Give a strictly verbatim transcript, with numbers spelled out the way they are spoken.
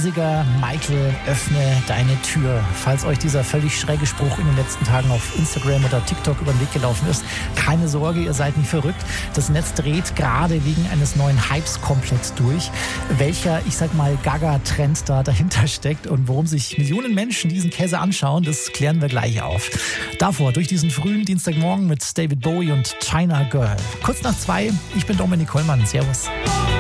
riesiger Michael, öffne deine Tür. Falls euch dieser völlig schräge Spruch in den letzten Tagen auf Instagram oder TikTok über den Weg gelaufen ist, keine Sorge, ihr seid nicht verrückt. Das Netz dreht gerade wegen eines neuen Hypes komplett durch. Welcher, ich sag mal, Gaga-Trend da dahinter steckt und warum sich Millionen Menschen diesen Käse anschauen, das klären wir gleich auf. Davor durch diesen frühen Dienstagmorgen mit David Bowie und China Girl. Kurz nach zwei, ich bin Dominik Kollmann. Servus.